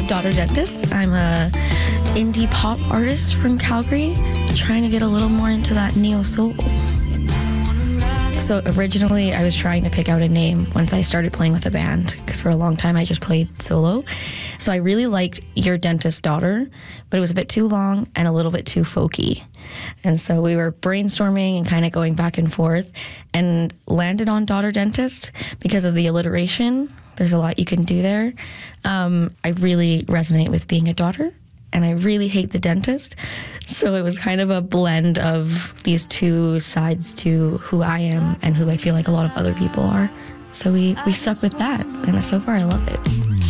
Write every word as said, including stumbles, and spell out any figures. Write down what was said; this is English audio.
Daughter Dentist. I'm a indie pop artist from Calgary, trying to get a little more into that neo-soul. So originally I was trying to pick out a name once I started playing with a band, because for a long time I just played solo. So I really liked Your Dentist Daughter, but it was a bit too long and a little bit too folky. And so we were brainstorming and kind of going back and forth and landed on Daughter Dentist because of the alliteration. There's a lot you can do there. Um, I really resonate with being a daughter, and I really hate the dentist. So it was kind of a blend of these two sides to who I am and who I feel like a lot of other people are. So we, we stuck with that, and so far I love it.